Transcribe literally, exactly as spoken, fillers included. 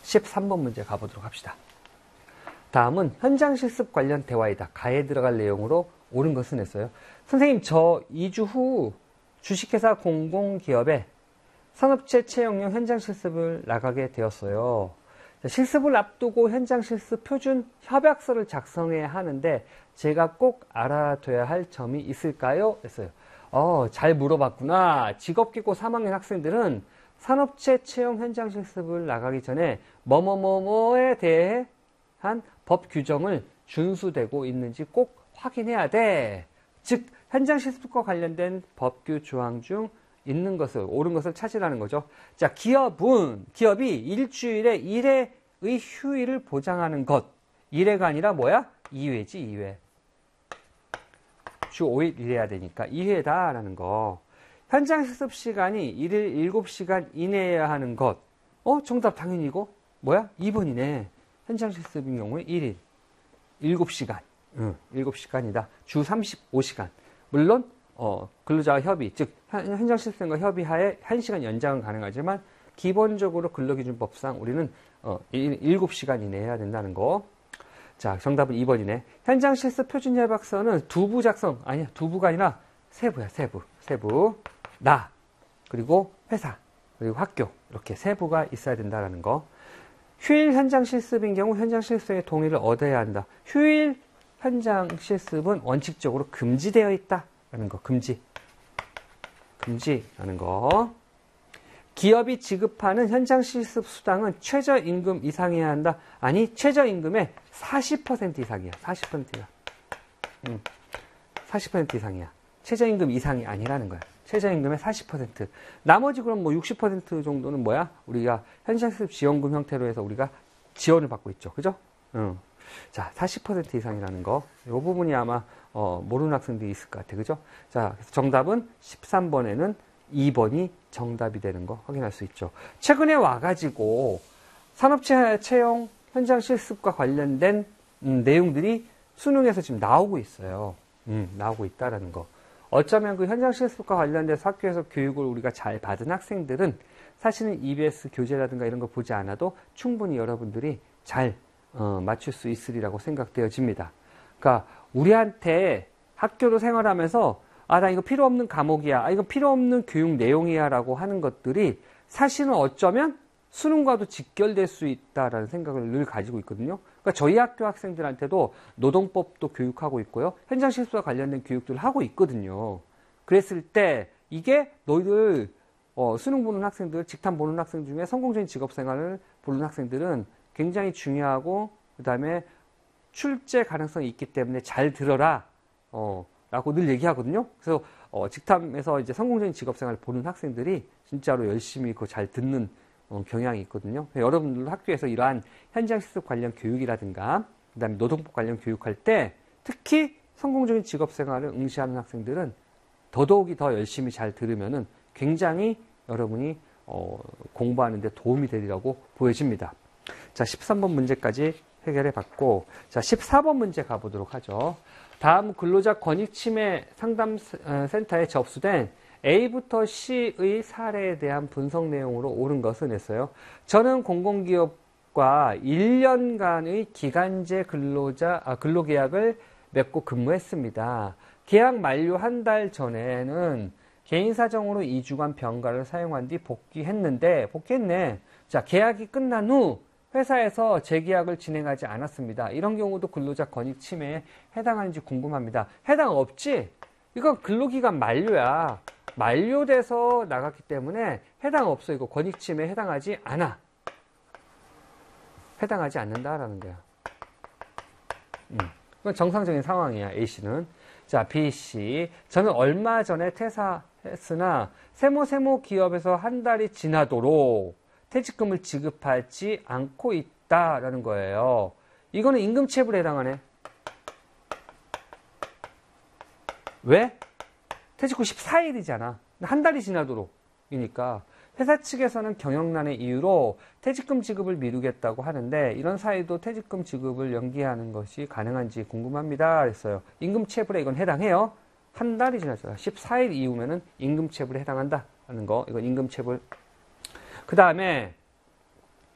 십삼 번 문제 가보도록 합시다. 다음은 현장 실습 관련 대화이다. 가에 들어갈 내용으로 옳은 것은 했어요. 선생님, 저 이 주 후 주식회사 공공기업에 산업체 채용용 현장 실습을 나가게 되었어요. 실습을 앞두고 현장 실습 표준 협약서를 작성해야 하는데 제가 꼭 알아둬야 할 점이 있을까요? 했어요. 어, 잘 물어봤구나. 직업기고 삼 학년 학생들은 산업체 채용 현장 실습을 나가기 전에 뭐뭐뭐뭐에 대해 한 법 규정을 준수되고 있는지 꼭 확인해야 돼. 즉, 현장 실습과 관련된 법규 조항 중 있는 것을, 옳은 것을 찾으라는 거죠. 자, 기업은, 기업이 일주일에 일 회의 휴일을 보장하는 것. 일 회가 아니라 뭐야? 이 회지, 이 회. 주 오 일 일해야 되니까 이 회다라는 거. 현장 실습 시간이 일일 일곱 시간 이내여야 하는 것. 어? 정답 당연히 이거? 뭐야? 이 번이네. 현장 실습인 경우에 일 일 일곱 시간. 응, 일곱 시간이다. 주 삼십오 시간. 물론 어, 근로자와 협의, 즉 현장 실습과 협의하에 한 시간 연장은 가능하지만 기본적으로 근로기준법상 우리는 어, 일곱 시간 이내 해야 된다는 거. 자, 정답은 이 번이네. 현장 실습 표준 협약서는 두부 작성, 아니야, 두부가 아니라 세부야, 세부. 세부. 나, 그리고 회사, 그리고 학교, 이렇게 세부가 있어야 된다는 거. 휴일 현장 실습인 경우 현장 실습의 동의를 얻어야 한다. 휴일 현장 실습은 원칙적으로 금지되어 있다라는 거. 금지. 금지라는 거. 기업이 지급하는 현장 실습 수당은 최저임금 이상이어야 한다. 아니, 최저임금의 사십 퍼센트 이상이야. 사십 퍼센트 이상. 음, 사십 퍼센트 이상이야. 최저임금 이상이 아니라는 거야. 최저임금의 사십 퍼센트. 나머지 그럼 뭐 육십 퍼센트 정도는 뭐야? 우리가 현장 실습 지원금 형태로 해서 우리가 지원을 받고 있죠. 그죠? 응. 자, 사십 퍼센트 이상이라는 거. 이 부분이 아마, 어, 모르는 학생들이 있을 것 같아. 그죠? 자, 정답은 십삼 번에는 이 번이 정답이 되는 거 확인할 수 있죠. 최근에 와가지고 산업체 채용 현장 실습과 관련된 음, 내용들이 수능에서 지금 나오고 있어요. 음, 나오고 있다라는 거. 어쩌면 그 현장 실습과 관련돼서 학교에서 교육을 우리가 잘 받은 학생들은 사실은 이비에스 교재라든가 이런 거 보지 않아도 충분히 여러분들이 잘 어, 맞출 수 있으리라고 생각되어집니다. 그러니까 우리한테 학교로 생활하면서 아, 나 이거 필요 없는 과목이야. 아, 이거 필요 없는 교육 내용이야. 라고 하는 것들이 사실은 어쩌면 수능과도 직결될 수 있다라는 생각을 늘 가지고 있거든요. 그러니까 저희 학교 학생들한테도 노동법도 교육하고 있고요. 현장 실습과 관련된 교육들을 하고 있거든요. 그랬을 때 이게 너희들 어, 수능 보는 학생들, 직탐 보는 학생 중에 성공적인 직업생활을 보는 학생들은 굉장히 중요하고 그 다음에 출제 가능성이 있기 때문에 잘 들어라. 어, 라고 늘 얘기하거든요. 그래서 어, 직탐에서 이제 성공적인 직업생활을 보는 학생들이 진짜로 열심히 그거 잘 듣는 어, 경향이 있거든요. 여러분들 학교에서 이러한 현장 실습 관련 교육이라든가 그 다음에 노동법 관련 교육할 때 특히 성공적인 직업생활을 응시하는 학생들은 더더욱이 더 열심히 잘 들으면은 굉장히 여러분이 어, 공부하는 데 도움이 되리라고 보여집니다. 자, 십삼 번 문제까지 해결해 봤고, 자, 십사 번 문제 가보도록 하죠. 다음 근로자 권익침해 상담센터에 접수된 A부터 C의 사례에 대한 분석 내용으로 옳은 것은 했어요. 저는 공공기업과 일 년간의 기간제 근로자, 아, 근로계약을 맺고 근무했습니다. 계약 만료 한 달 전에는 개인 사정으로 이 주간 병가를 사용한 뒤 복귀했는데, 복귀했네. 자, 계약이 끝난 후 회사에서 재계약을 진행하지 않았습니다. 이런 경우도 근로자 권익 침해에 해당하는지 궁금합니다. 해당 없지? 이건 근로기간 만료야. 만료돼서 나갔기 때문에 해당 없어. 이거 권익 침해에 해당하지 않아. 해당하지 않는다라는 거야. 음. 이건 정상적인 상황이야. A씨는. 자, B씨. 저는 얼마 전에 퇴사했으나 세모 세모 기업에서 한 달이 지나도록 퇴직금을 지급하지 않고 있다라는 거예요. 이거는 임금체불에 해당하네. 왜? 퇴직 후 십사 일이잖아. 한 달이 지나도록. 이니까 회사 측에서는 경영난의 이유로 퇴직금 지급을 미루겠다고 하는데 이런 사유도 퇴직금 지급을 연기하는 것이 가능한지 궁금합니다. 그랬어요. 임금체불에 이건 해당해요. 한 달이 지났잖아. 십사 일 이후면은 임금체불에 해당한다라는 거. 이건 임금체불. 그 다음에